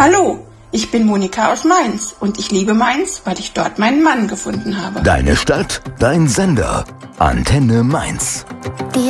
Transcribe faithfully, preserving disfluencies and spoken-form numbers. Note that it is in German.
Hallo, ich bin Monika aus Mainz und ich liebe Mainz, weil ich dort meinen Mann gefunden habe. Deine Stadt, dein Sender. Antenne Mainz. Die